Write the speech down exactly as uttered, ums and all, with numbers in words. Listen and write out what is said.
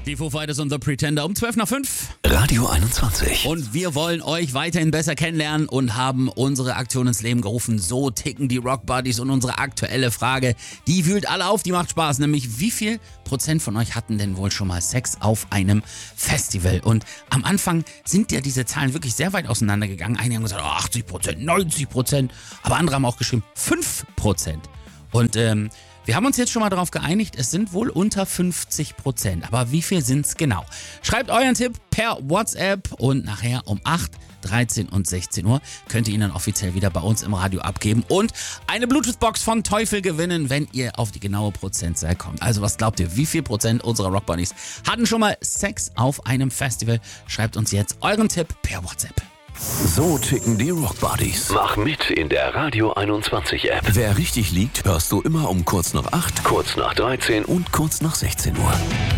Die Foo Fighters und The Pretender um zwölf nach fünf. Radio einundzwanzig. Und wir wollen euch weiterhin besser kennenlernen und haben unsere Aktion ins Leben gerufen. So ticken die Rock Buddies. Und unsere aktuelle Frage, die wühlt alle auf, die macht Spaß. Nämlich, wie viel Prozent von euch hatten denn wohl schon mal Sex auf einem Festival? Und am Anfang sind ja diese Zahlen wirklich sehr weit auseinandergegangen. Einige haben gesagt, oh, achtzig Prozent, neunzig Prozent. Aber andere haben auch geschrieben, fünf Prozent. Und ähm, wir haben uns jetzt schon mal darauf geeinigt, es sind wohl unter fünfzig Prozent. Aber wie viel sind's genau? Schreibt euren Tipp per WhatsApp und nachher um acht, dreizehn und sechzehn Uhr könnt ihr ihn dann offiziell wieder bei uns im Radio abgeben und eine Bluetooth-Box von Teufel gewinnen, wenn ihr auf die genaue Prozentzahl kommt. Also was glaubt ihr, wie viel Prozent unserer Rock Buddies hatten schon mal Sex auf einem Festival? Schreibt uns jetzt euren Tipp per WhatsApp. So ticken die Rock Buddies. Mach mit in der Radio einundzwanzig App. Wer richtig liegt, hörst du immer um kurz nach acht, Kurz nach dreizehn und kurz nach sechzehn Uhr.